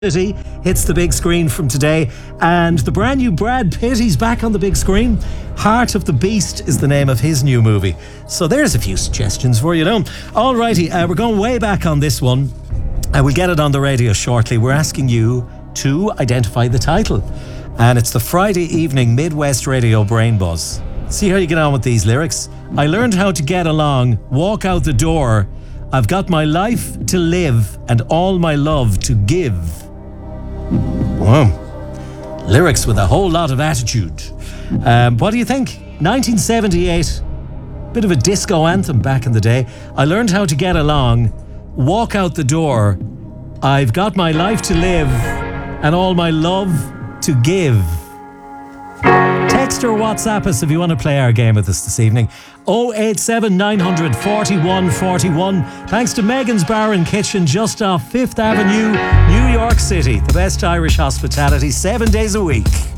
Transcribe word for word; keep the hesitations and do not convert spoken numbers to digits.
City hits the big screen from today, and the brand new Brad Pitt, he's back on the big screen. Heart of the Beast is the name of his new movie. So there's a few suggestions for you, know. Alrighty, uh, we're going way back on this one, and we'll get it on the radio shortly. We're asking you to identify the title, and it's the Friday evening Midwest Radio Brain Buzz. See how you get on with these lyrics. I learned how to get along, walk out the door. I've got my life to live and all my love to give. Wow. Lyrics with a whole lot of attitude. Um, what do you think? nineteen seventy-eight. Bit of a disco anthem back in the day. I learned how to get along, walk out the door. I've got my life to live and all my love to give. Text or WhatsApp us if you want to play our game with us this evening. oh eight seven nine hundred forty-one forty-one. Thanks to Megan's Bar and Kitchen just off Fifth Avenue, New York City. The best Irish hospitality seven days a week.